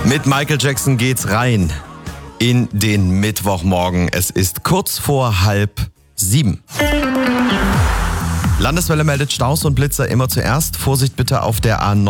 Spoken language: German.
Mit Michael Jackson geht's rein in den Mittwochmorgen. Es ist kurz vor 6:30. Landeswelle meldet Staus und Blitzer immer zuerst. Vorsicht bitte auf der A9.